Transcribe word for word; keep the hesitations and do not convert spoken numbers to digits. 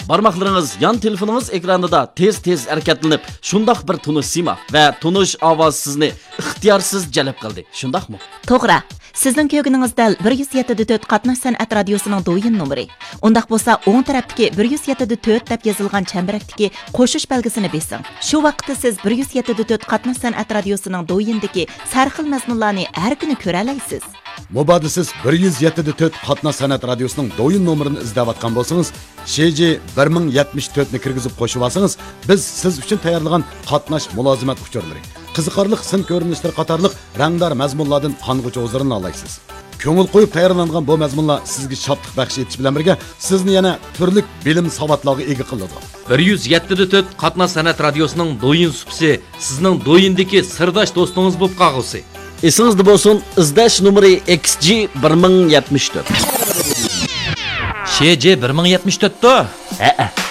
Barmaqlarınız yan telefonunuz ekranında tez-tez hareketlenip, şundaq bir tunuş sima ve tunuş avaz sizni ixtiyarsız jalb qildi. Şundaq mı? To'g'ri. Sizning ko'rganingiz dal bir yuz yetti nuqta to'rt Qatnash san'at radiosining do'yin nomeri. Undaq bo'lsa, o'ng tarafdagi bir yuz yetti nuqta to'rt deb yozilgan chambarakdagi qo'shish belgisini besing. Shu vaqtda siz bir yuz yetti nuqta to'rt Qatnash san'at radiosining do'yindagi sarxil mazmunlarni har kuni ko'ra olasiz. Mubada siz bir yuz yetti nuqta to'rt Qatnash san'at radiosining do'yin nomerini izlayotgan bo'lsangiz, Ş J bir ming yetmish to'rt ni kirgizib qo'shib olsangiz, biz siz uchun tayyorlagan qatnash mulozimat uchurlari, qiziqarli sin ko'rinishlar qatorliq rangdor mazmunlardan qong'uchi o'zlarini olasiz. Ko'ngil qo'yib tayyorlangan bu mazmunlar sizga shodlik baxsh etish bilan birga sizni yana turli bilim savodlarga ega qiladi. bir yuz yetti nuqta to'rt Qatnash san'at radiosining do'yin supsi sizning do'yindagi sirdosh do'stingiz bo'lib qolg'usi. Esingizda bo'lsin, izlash nomeri X G bir ming yetmish to'rt. Ş J bir ming yetmish to'rt to? Ha.